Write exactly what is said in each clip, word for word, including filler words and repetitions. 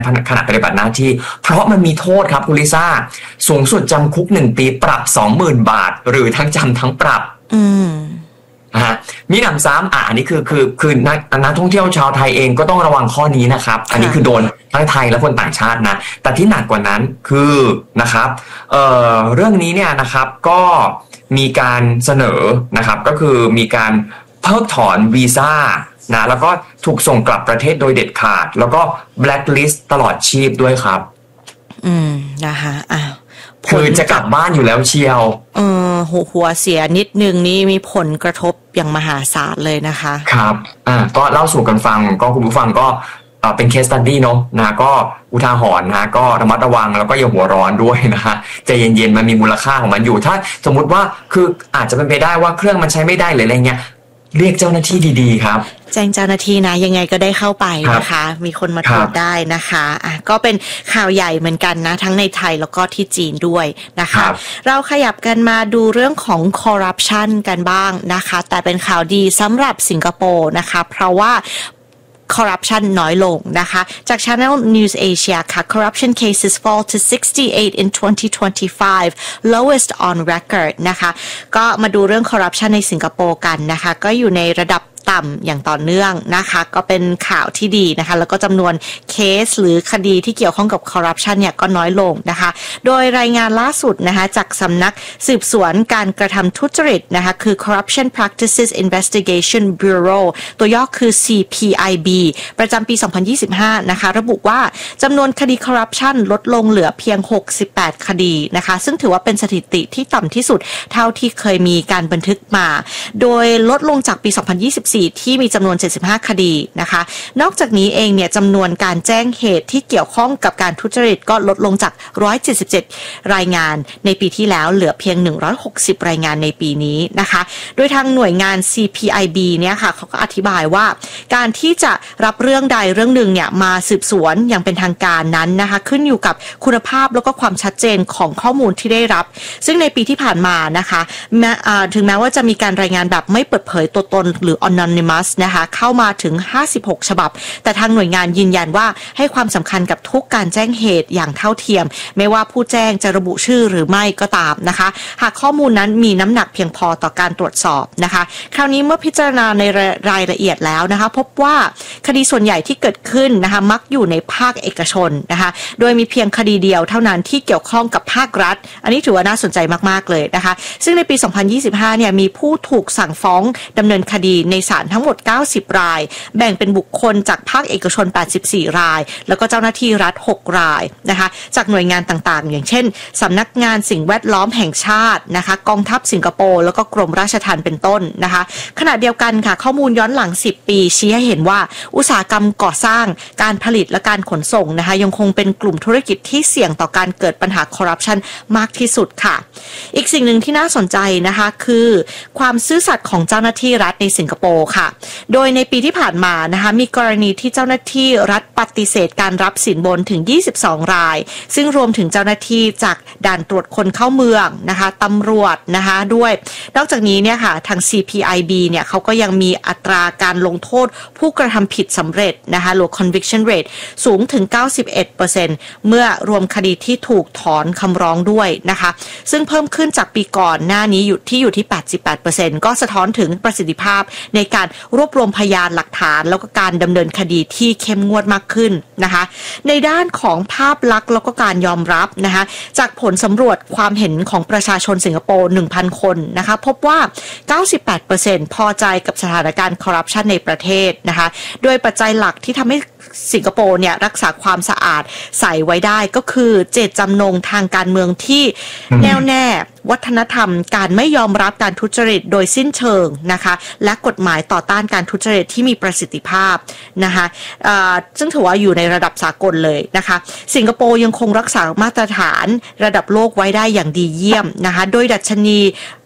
ขณะปฏิบัติหน้าที่เพราะมันมีโทษครับคุณลิซ่าสูงสุดจำคุกหนึ่งปีปรับ สองหมื่น บาทหรือทั้งจำทั้งปรับอืมฮะมีหนำซ้ำอ่ะอันนี้คือคือคือนักนักท่องเที่ยวชาวไทยเองก็ต้องระวังข้อนี้นะครับอันนี้คือโดนทั้งไทยและคนต่างชาตินะแต่ที่หนักกว่านั้นคือนะครับเอ่อเรื่องนี้เนี่ยนะครับก็มีการเสนอนะครับก็คือมีการเพิกถอนวีซ่านะแล้วก็ถูกส่งกลับประเทศโดยเด็ดขาดแล้วก็แบล็คลิสต์ตลอดชีพด้วยครับอืมนะคะอ้าวคือจะกลับบ้านอยู่แล้วเชียวเออหัวหัวเสียนิดนึงนี่มีผลกระทบอย่างมหาศาลเลยนะคะครับอ่าก็เล่าสู่กันฟังก็คุณผู้ฟังก็เป็นเคสสตัดดี้เนาะนะก็อุทาหรณ์นะก็ระมัดระวังแล้วก็อย่าหัวร้อนด้วยนะฮะใจเย็นๆมันมีมูลค่าของมันอยู่ถ้าสมมุติว่าคืออาจจะเป็นไปได้ว่าเครื่องมันใช้ไม่ได้หรืออะไรเงี้ยเรียกเจ้าหน้าที่ดีๆครับแจ้งเจ้าหน้าที่นะยังไงก็ได้เข้าไปนะคะมีคนมาตรวจได้นะคะอ่ะก็เป็นข่าวใหญ่เหมือนกันนะทั้งในไทยแล้วก็ที่จีนด้วยนะคะเราขยับกันมาดูเรื่องของคอร์รัปชันกันบ้างนะคะแต่เป็นข่าวดีสำหรับสิงคโปร์นะคะเพราะว่าcorruption น้อยลงนะคะจาก Channel News Asia ค่ะ corruption cases fall to sixty-eight in twenty twenty-five lowest on record นะคะก็มาดูเรื่อง corruption ในสิงคโปร์กันนะคะก็อยู่ในระดับต่ำอย่างต่อเนื่องนะคะก็เป็นข่าวที่ดีนะคะแล้วก็จำนวนเคสหรือคดีที่เกี่ยวข้องกับคอร์รัปชันเนี่ยก็น้อยลงนะคะโดยรายงานล่าสุดนะคะจากสำนักสืบสวนการกระทำทุจริตนะคะคือ Corruption Practices Investigation Bureau ตัวย่อคือ ซี พี ไอ บี ประจำปีสองพันยี่สิบห้านะคะระบุว่าจำนวนคดีคอร์รัปชันลดลงเหลือเพียงหกสิบแปดคดีนะคะซึ่งถือว่าเป็นสถิติที่ต่ำที่สุดเท่าที่เคยมีการบันทึกมาโดยลดลงจากปีสองพันยี่สิบที่มีจำนวนเจ็ดสิบห้าคดีนะคะนอกจากนี้เองเนี่ยจำนวนการแจ้งเหตุที่เกี่ยวข้องกับการทุจริตก็ลดลงจากหนึ่งร้อยเจ็ดสิบเจ็ดรายงานในปีที่แล้วเหลือเพียงหนึ่งร้อยหกสิบรายงานในปีนี้นะคะโดยทางหน่วยงาน ซี พี ไอ บี เนี่ยค่ะเขาก็อธิบายว่าการที่จะรับเรื่องใดเรื่องหนึ่งเนี่ยมาสืบสวนอย่างเป็นทางการนั้นนะคะขึ้นอยู่กับคุณภาพแล้วก็ความชัดเจนของข้อมูลที่ได้รับซึ่งในปีที่ผ่านมานะคะถึงแม้ว่าจะมีการรายงานแบบไม่เปิดเผยตัวตนหรือ anonymous นะคะเข้ามาถึงห้าสิบหกฉบับแต่ทางหน่วยงานยืนยันว่าให้ความสำคัญกับทุกการแจ้งเหตุอย่างเท่าเทียมไม่ว่าผู้แจ้งจะระบุชื่อหรือไม่ก็ตามนะคะหากข้อมูลนั้นมีน้ำหนักเพียงพอต่อการตรวจสอบนะคะคราวนี้เมื่อพิจารณาในรายละเอียดแล้วนะคะพบว่าคดีส่วนใหญ่ที่เกิดขึ้นนะคะมักอยู่ในภาคเอกชนนะคะโดยมีเพียงคดีเดียวเท่านั้นที่เกี่ยวข้องกับภาครัฐอันนี้ถือว่าน่าสนใจมากๆเลยนะคะซึ่งในปีสองพันยี่สิบห้าเนี่ยมีผู้ถูกสั่งฟ้องดำเนินคดีในศาลทั้งหมดเก้าสิบรายแบ่งเป็นบุคคลจากภาคเอกชนแปดสิบสี่รายแล้วก็เจ้าหน้าที่รัฐหกรายนะคะจากหน่วยงานต่างๆอย่างเช่นสำนักงานสิ่งแวดล้อมแห่งชาตินะคะกองทัพสิงคโปร์แล้วก็กรมราชทัณฑ์เป็นต้นนะคะขณะเดียวกันค่ะข้อมูลย้อนหลังสิบปีชี้ให้เห็นว่าอุตสาหกรรมก่อสร้างการผลิตและการขนส่งนะคะยังคงเป็นกลุ่มธุรกิจที่เสี่ยงต่อการเกิดปัญหาคอร์รัปชันมากที่สุดค่ะอีกสิ่งหนึ่งที่น่าสนใจนะคะคือความซื่อสัตย์ของเจ้าหน้าที่รัฐในสิงคโปร์ค่ะโดยในปีที่ผ่านมานะคะมีกรณีที่เจ้าหน้าที่รัฐปฏิเสธการรับสินบนถึงยี่สิบสองรายซึ่งรวมถึงเจ้าหน้าที่จากด่านตรวจคนเข้าเมืองนะคะตำรวจนะคะด้วยนอกจากนี้เนี่ยค่ะทาง ซี พี ไอ บี เนี่ยเขาก็ยังมีอัตราการลงโทษผู้กระทำผิดสำเร็จนะคะหรือ conviction rate สูงถึง เก้าสิบเอ็ดเปอร์เซ็นต์ เมื่อรวมคดีที่ถูกถอนคำร้องด้วยนะคะซึ่งเพิ่มขึ้นจากปีก่อนหน้านี้อยู่ที่อยู่ที่ แปดสิบแปดเปอร์เซ็นต์ ก็สะท้อนถึงประสิทธิภาพในการรวบรวมพยานหลักฐานแล้วก็การดำเนินคดีที่เข้มงวดมากขึ้นนะคะในด้านของภาพลักษณ์แล้วก็การยอมรับนะคะจากผลสำรวจความเห็นของประชาชนสิงคโปร์ หนึ่งพัน คนนะคะพบว่า เก้าสิบแปดเปอร์เซ็นต์ พอใจกับสถานการณ์คอร์รัปชันในประเทศนะคะโดยปัจจัยหลักที่ทำให้สิงคโปร์เนี่ยรักษาความสะอาดใสไว้ได้ก็คือเจตจำนงทางการเมืองที่แน่วแน่วัฒนธรรมการไม่ยอมรับการทุจริตโดยสิ้นเชิงนะคะและกฎหมายต่อต้านการทุจริตที่มีประสิทธิภาพนะคะซึ่งถือว่าอยู่ในระดับสากลเลยนะคะสิงคโปร์ยังคงรักษามาตรฐานระดับโลกไว้ได้อย่างดีเยี่ยมนะคะโดยดัชนี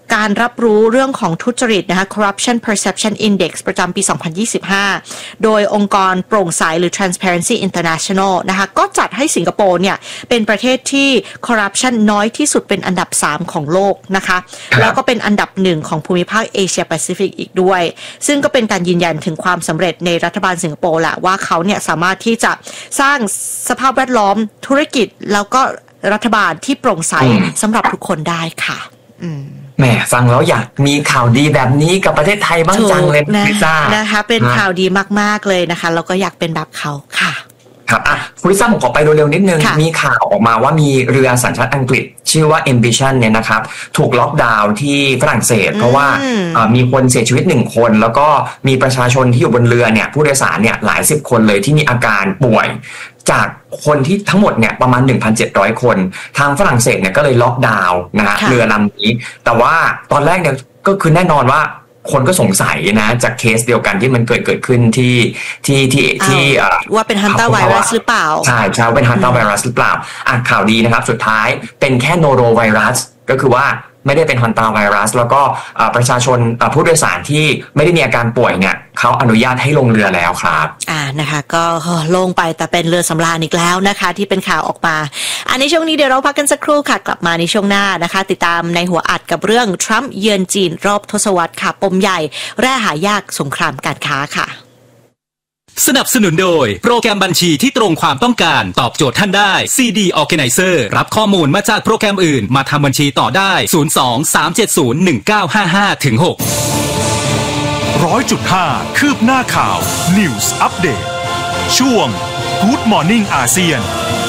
การรับรู้เรื่องของทุจริตนะคะ Corruption Perception Index ประจำปี สองพันยี่สิบห้า โดยองค์กรโปร่งใสหรือ Transparency International นะคะก็จัดให้สิงคโปร์เนี่ยเป็นประเทศที่ corruption น้อยที่สุดเป็นอันดับสามของโลกนะคะแล้วก็เป็นอันดับหนึ่งของภูมิภาคเอเชียแปซิฟิกอีกด้วยซึ่งก็เป็นการยืนยันถึงความสำเร็จในรัฐบาลสิงคโปร์แหละว่าเขาเนี่ยสามารถที่จะสร้างสภาพแวดล้อมธุรกิจแล้วก็รัฐบาลที่โปร่งใสสำหรับทุกคนได้ค่ะแหมฟังแล้วอยากมีข่าวดีแบบนี้กับประเทศไทยบ้างจังเลยลิซ่านะคะเป็นข่าวดีมากๆเลยนะคะแล้วก็อยากเป็นแบบเขาค่ะครับอ่ะคุณลิซ่าผมขอไปเร็วๆนิดนึงมีข่าวออกมาว่ามีเรือสัญชาติอังกฤษชื่อว่า Ambition เนี่ยนะครับถูกล็อกดาวน์ที่ฝรั่งเศสเพราะว่ามีคนเสียชีวิตหนึ่งคนแล้วก็มีประชาชนที่อยู่บนเรือเนี่ยผู้โดยสารเนี่ยหลายสิบคนเลยที่มีอาการป่วยจากคนที่ทั้งหมดเนี่ยประมาณ หนึ่งพันเจ็ดร้อย คนทางฝรั่งเศสเนี่ยก็เลยล็อกดาวน์นะฮะเรือลำนี้แต่ว่าตอนแรกเนี่ยก็คือแน่นอนว่าคนก็สงสัยนะจากเคสเดียวกันที่มันเกิดเกิดขึ้นที่ที่ที่ที่ว่าเป็นฮันต้าไวรัสหรือเปล่าใช่ใช่เป็นฮันต้าไวรัสหรือเปล่าอ่ะข่าวดีนะครับสุดท้ายเป็นแค่โนโรไวรัสก็คือว่าไม่ได้เป็นฮันต้าไวรัสแล้วก็ประชาชนผู้โดยสารที่ไม่ได้มีอาการป่วยเนี่ยเขาอนุญาตให้ลงเรือแล้วครับอ่านะคะก็ลงไปแต่เป็นเรือสำราญอีกแล้วนะคะที่เป็นข่าวออกมาอันในช่วงนี้เดี๋ยวเราพักกันสักครู่ค่ะกลับมาในช่วงหน้านะคะติดตามในหัวอัดกับเรื่องทรัมป์เยือนจีนรอบทศวรรษค่ะปมใหญ่แร่หายากสงครามการค้าค่ะสนับสนุนโดยโปรแกรมบัญชีที่ตรงความต้องการตอบโจทย์ท่านได้ ซี ดี Organizer รับข้อมูลมาจากโปรแกรมอื่นมาทำบัญชีต่อได้ศูนย์ สอง สาม เจ็ด ศูนย์ หนึ่ง เก้า ห้า ห้า ถึง หกร้อยจุดห้า คืบหน้าข่าว News Update ช่วง Good Morning อาเซียน